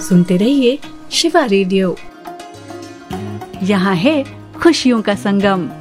सुनते रहिए शिवा रेडियो। यहाँ है खुशियों का संगम।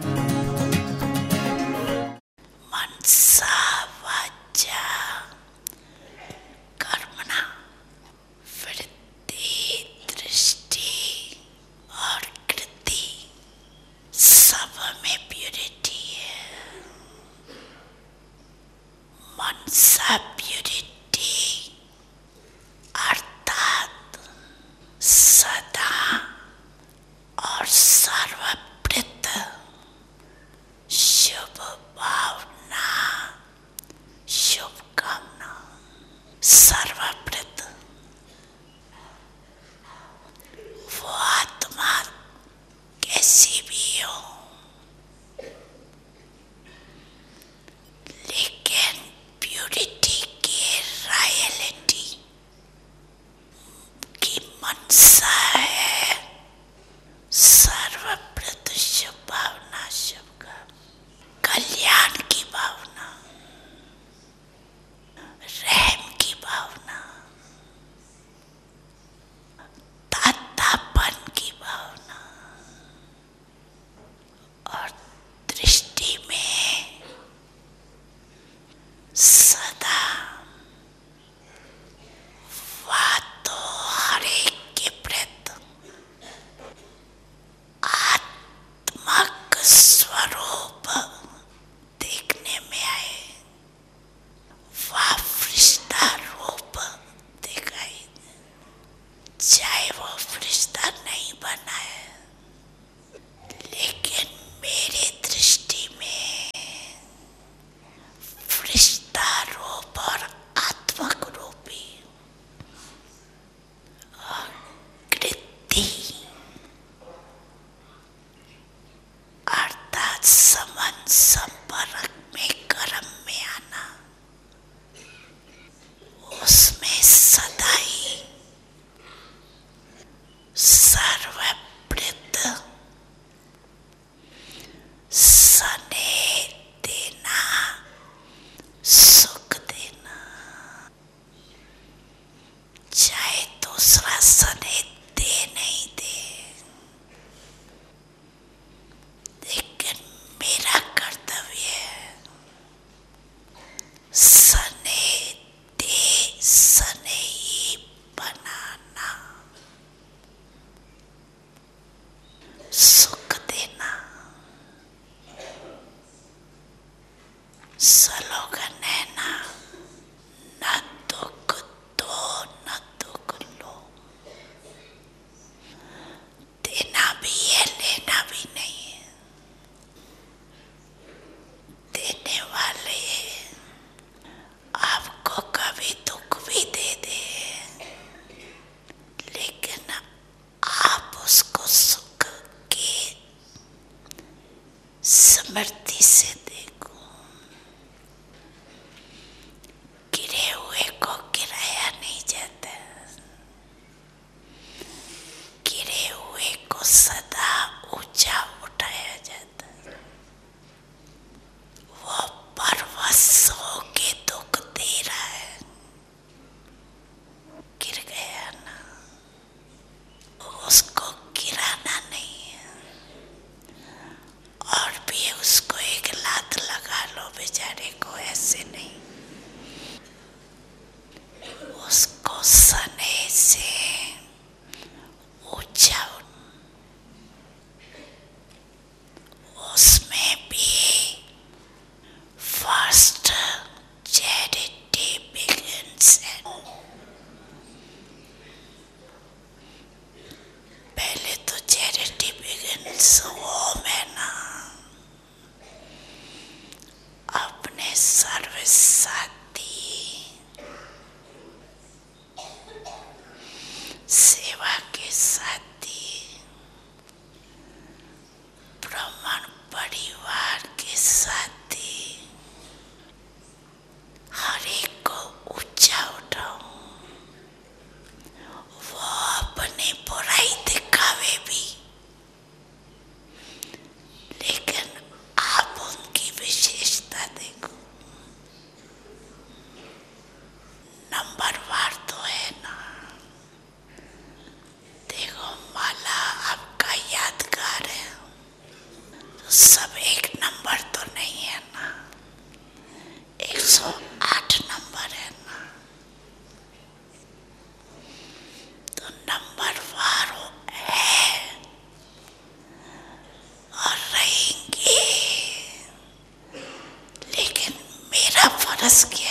फंस गया।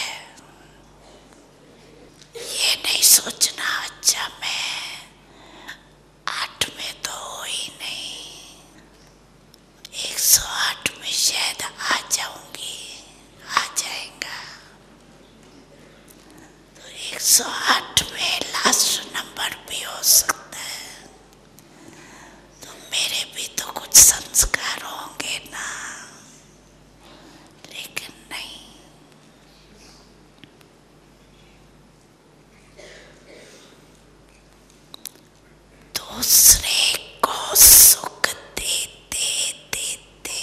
ये नहीं सोचना अच्छा मैं 8 में तो हो ही नहीं, 108 में शायद आ जाऊंगी, आ जाएगा। तो 108 में लास्ट नंबर भी हो सकता है, तो मेरे भी तो कुछ संस्कार होंगे ना, लेकिन नहीं। दूसरे को सुख देते देते,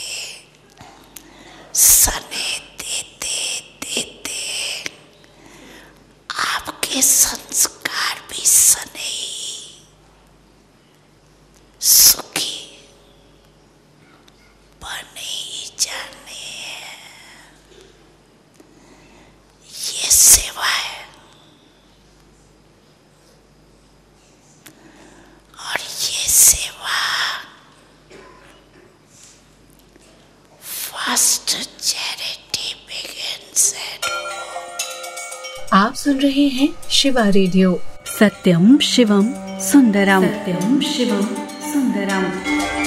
सने देते देते आपके संस्कार भी सने ही, सुखी बने ही जाने हैं। ये सेवा है, और ये सेवा first charity begins at home. आप सुन रहे हैं शिवा रेडियो। सत्यम शिवम सुंदरम, सत्यम शिवम सुंदरम।